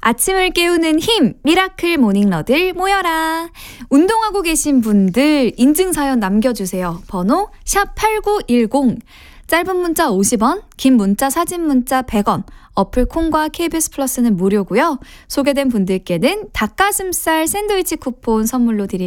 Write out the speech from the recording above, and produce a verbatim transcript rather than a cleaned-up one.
아침을 깨우는 힘, 미라클 모닝러들 모여라. 운동하고 계신 분들 인증사연 남겨주세요. 번호 샵팔구일공. 짧은 문자 오십 원, 긴 문자 사진 문자 백 원, 어플 콩과 케이비에스 플러스는 무료고요. 소개된 분들께는 닭가슴살 샌드위치 쿠폰 선물로 드립니다.